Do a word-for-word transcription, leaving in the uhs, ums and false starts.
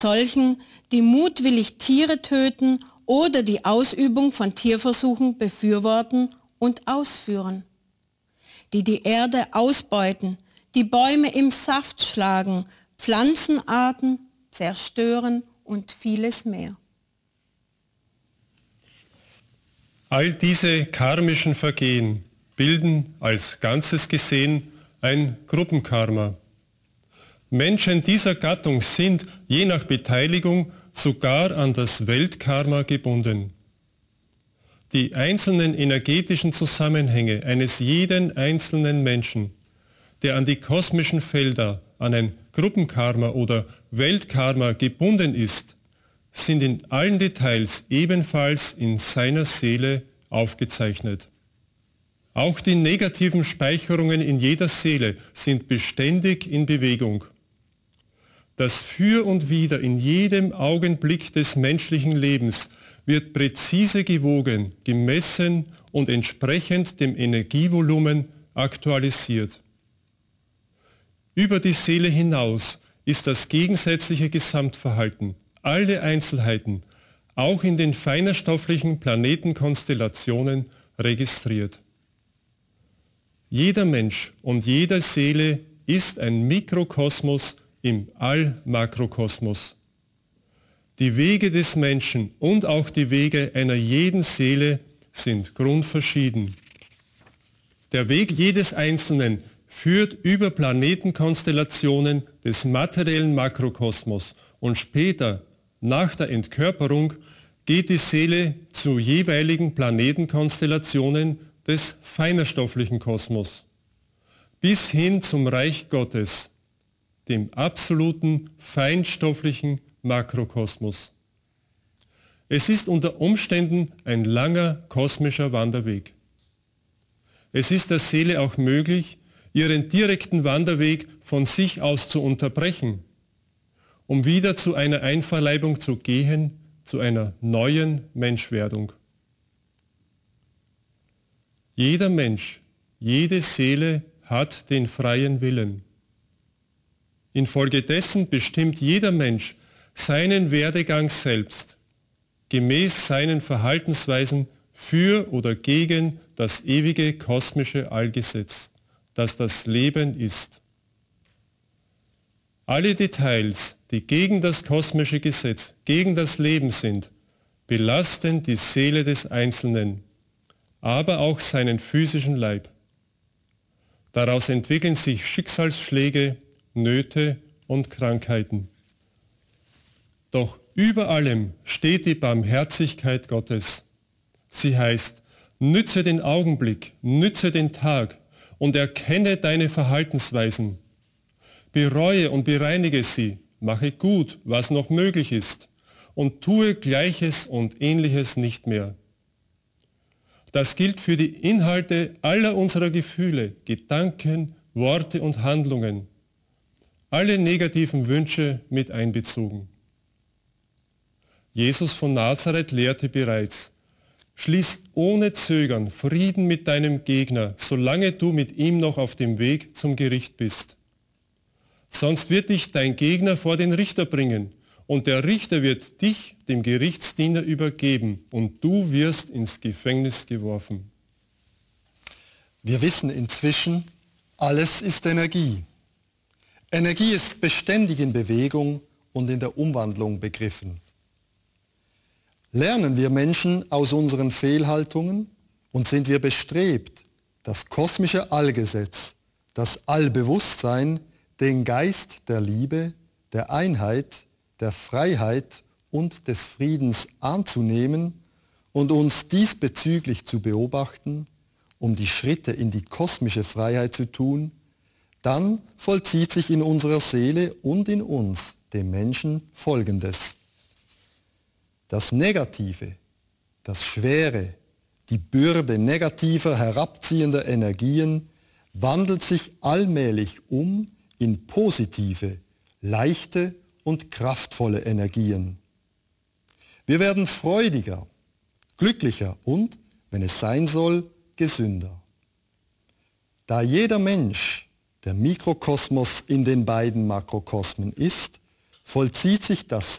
solchen, die mutwillig Tiere töten oder die Ausübung von Tierversuchen befürworten und ausführen, die die Erde ausbeuten, die Bäume im Saft schlagen, Pflanzenarten zerstören und vieles mehr. All diese karmischen Vergehen bilden als Ganzes gesehen ein Gruppenkarma. Menschen dieser Gattung sind je nach Beteiligung sogar an das Weltkarma gebunden. Die einzelnen energetischen Zusammenhänge eines jeden einzelnen Menschen, der an die kosmischen Felder, an ein Gruppenkarma oder Weltkarma gebunden ist, sind in allen Details ebenfalls in seiner Seele aufgezeichnet. Auch die negativen Speicherungen in jeder Seele sind beständig in Bewegung. Das Für und Wider in jedem Augenblick des menschlichen Lebens wird präzise gewogen, gemessen und entsprechend dem Energievolumen aktualisiert. Über die Seele hinaus ist das gegensätzliche Gesamtverhalten, alle Einzelheiten, auch in den feinerstofflichen Planetenkonstellationen registriert. Jeder Mensch und jede Seele ist ein Mikrokosmos im Allmakrokosmos. Die Wege des Menschen und auch die Wege einer jeden Seele sind grundverschieden. Der Weg jedes Einzelnen führt über Planetenkonstellationen des materiellen Makrokosmos und später, nach der Entkörperung, geht die Seele zu jeweiligen Planetenkonstellationen des feinerstofflichen Kosmos, bis hin zum Reich Gottes, dem absoluten feinstofflichen Makrokosmos. Es ist unter Umständen ein langer kosmischer Wanderweg. Es ist der Seele auch möglich, ihren direkten Wanderweg von sich aus zu unterbrechen, um wieder zu einer Einverleibung zu gehen, zu einer neuen Menschwerdung. Jeder Mensch, jede Seele hat den freien Willen. Infolgedessen bestimmt jeder Mensch seinen Werdegang selbst, gemäß seinen Verhaltensweisen für oder gegen das ewige kosmische Allgesetz, das das Leben ist. Alle Details, die gegen das kosmische Gesetz, gegen das Leben sind, belasten die Seele des Einzelnen, aber auch seinen physischen Leib. Daraus entwickeln sich Schicksalsschläge, Nöte und Krankheiten. Doch über allem steht die Barmherzigkeit Gottes. Sie heißt, nütze den Augenblick, nütze den Tag und erkenne deine Verhaltensweisen. Bereue und bereinige sie, mache gut, was noch möglich ist, und tue Gleiches und Ähnliches nicht mehr. Das gilt für die Inhalte aller unserer Gefühle, Gedanken, Worte und Handlungen, alle negativen Wünsche mit einbezogen. Jesus von Nazareth lehrte bereits, schließ ohne Zögern Frieden mit deinem Gegner, solange du mit ihm noch auf dem Weg zum Gericht bist. Sonst wird dich dein Gegner vor den Richter bringen und der Richter wird dich dem Gerichtsdiener übergeben und du wirst ins Gefängnis geworfen. Wir wissen inzwischen, alles ist Energie. Energie ist beständig in Bewegung und in der Umwandlung begriffen. Lernen wir Menschen aus unseren Fehlhaltungen und sind wir bestrebt, das kosmische Allgesetz, das Allbewusstsein, den Geist der Liebe, der Einheit, der Freiheit und des Friedens anzunehmen und uns diesbezüglich zu beobachten, um die Schritte in die kosmische Freiheit zu tun, dann vollzieht sich in unserer Seele und in uns, dem Menschen, Folgendes. Das Negative, das Schwere, die Bürde negativer, herabziehender Energien wandelt sich allmählich um in positive, leichte und kraftvolle Energien. Wir werden freudiger, glücklicher und, wenn es sein soll, gesünder. Da jeder Mensch der Mikrokosmos in den beiden Makrokosmen ist, vollzieht sich das